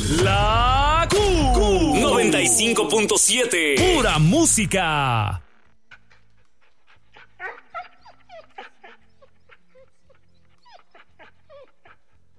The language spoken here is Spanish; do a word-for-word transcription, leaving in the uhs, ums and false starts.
La Q noventa y cinco punto siete. Pura música.